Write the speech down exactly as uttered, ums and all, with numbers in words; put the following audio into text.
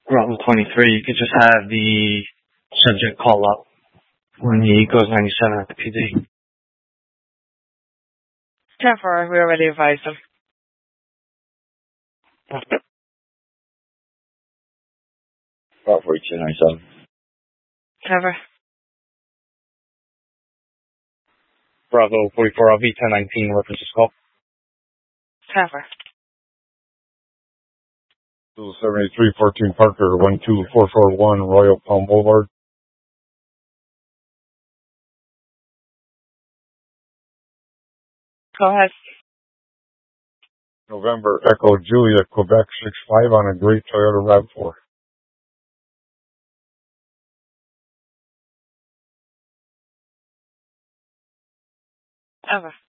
Route twenty-three, you could just have the subject call up when he goes ninety-seven at the P D. ten four, we already advised him. Route forty-two ninety-seven. Never. Bravo forty-four L V ten nineteen, reference call. Never. seventy-three fourteen Parker, one two four four one Royal Palm Boulevard. Go ahead. November Echo Julia, Quebec six five on a gray Toyota RAV four. Ever.